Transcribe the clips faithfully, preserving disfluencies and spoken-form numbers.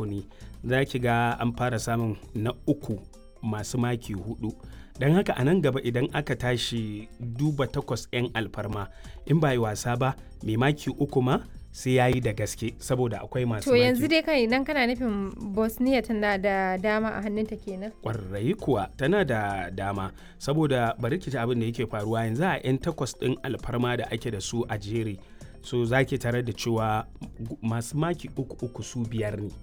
rukuni za ki ga an fara samun na uku masu maki hudu. Don haka a nan gaba idan aka tashi duba takwas 'yan alfarma in ba yi wasa ba mai maki uku ma sai ya yi da gaske saboda akwai masu to maki. yanzu dai kai idan kana nufin Bosnia tana da dama a hannunta kenan. Kwarai kuwa tana da dama saboda bari ki ji abin da yake faruwa yanzu a 'yan takwas ɗin alfarma da ake da su a jere, so za ki tarar da cewa masu maki uku uku su biyar ne,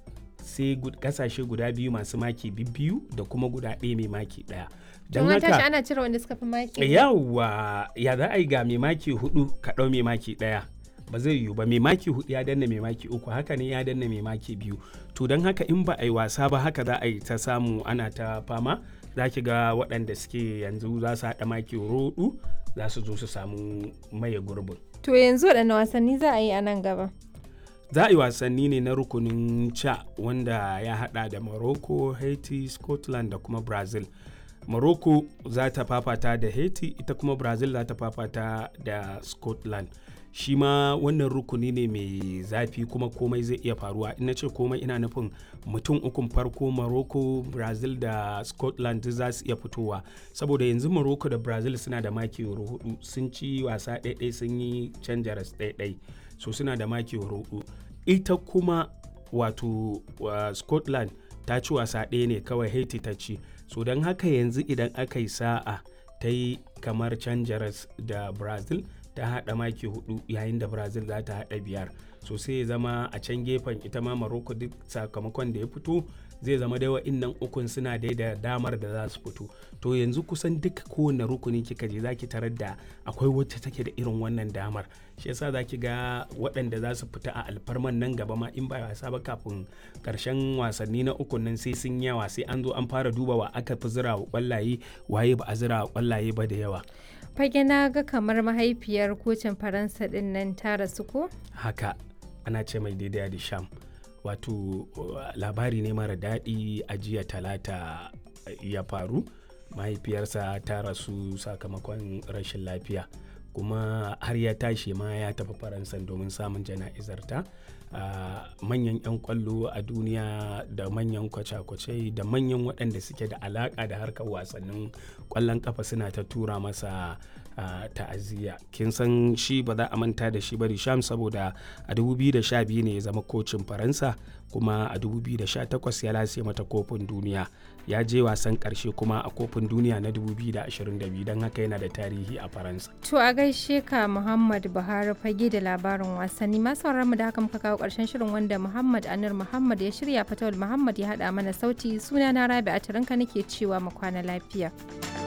sai kasashe guda biyu masu maki biyu da kuma guda ɗaya mai maki ɗaya. Don haka ana cire wanda suka fi maki. Yawwa ya za a yi ga mai maki hudu ka ɗau mai maki ɗaya ba zai yiwu ba. Mai maki hudu ya danna mai maki uku, haka ne ya danna mai maki biyu. To don haka in ba a yi wasa ba haka za a yi ta samu ana ta fama. Za ki ga waɗanda suke yanzu za su haɗa maki hudu za su zo su samu maye gurbin. To yanzu waɗanne wasanni za a yi a nan gaba? Za a yi wasanni ne na rukunin ca wanda ya haɗa da Morocco, Haiti, Scotland da kuma Brazil. Morocco za ta fafata da Haiti, ita kuma Brazil za ta fafata da Scotland. Shi ma wannan rukuni ne mai zafi kuma komai zai iya faruwa. Ina ce komai ina nufin mutum ukun farko Morocco, Brazil da Scotland za su iya fitowa. Saboda yanzu Morocco da Brazil suna da maki hudu, sun ci wasa ɗaiɗai sun yi canja ras ɗaiɗai. So suna da maki hudu. Ita kuma wato uh, Scotland ta ci wasa ɗaya ne kawai, Haiti ta ci. So don haka yanzu idan aka yi sa'a ta yi kamar canjaras da Brazil ta haɗa maki hudu yayin da Brazil za ta haɗa biyar. So sai ya zama a can gefen ita ma Morocco duk sakamakon da ya fito zai zama dai wa'innan ukun suna dai da damar da za su fito. To yanzu kusan duka kowane rukuni kika je za ki tarar da akwai wacce take da irin wannan damar. Shi yasa za ki ga waɗanda za su fita a alfarman nan gaba ma in ba wasa ba kafin ƙarshen wasanni na ukun nan sai sun yawa, sai an zo an fara duba wa aka fi zira wa ƙwallaye waye ba a zira wa ƙwallaye ba da yawa. Fage na ga kamar mahaifiyar kocin Faransa ɗin nan ta rasu ko? Haka ana ce mai daidai da sham. Wato labari ne mara daɗi a jiya talata ya faru. Mahaifiyarsa ta rasu sakamakon rashin lafiya kuma har ya tashi ma ya tafi Faransa domin samun jana'izarta. Uh, manyan 'yan kwallo a duniya da manyan kwace-kwace da manyan waɗanda suke da alaƙa da harkar wasannin ƙwallon ƙafa suna ta tura masa uh, ta'aziyya. Kin san shi ba za a manta da shi ba Sham, saboda a dubu biyu da sha biyu ne ya zama kocin Faransa kuma a dubu biyu da sha takwas ya lase mata kofin duniya. Ya je wasan ƙarshe kuma a kofin duniya na dubu biyu da ashirin da biyu, don haka yana da tarihi a Faransa. To a gaishe ka Muhammad Buhari fage da labarin wasanni. Masu mu da haka muka kawo ƙarshen shirin wanda Muhammad Anir Muhammad ya shirya, Fatawul Muhammad ya haɗa mana sauti. Sunana Rabi'a Taranka nake cewa mu kwana lafiya.